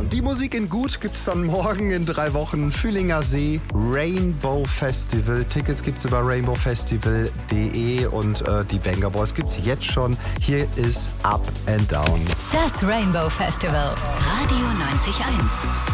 Die Musik in Gut gibt's dann morgen in 3 Wochen. Fühlinger See, Rainbow Festival. Tickets gibt's über rainbowfestival.de und die Venga Boys gibt's jetzt schon. Hier ist Up and Down. Das Rainbow Festival. Radio 90.1.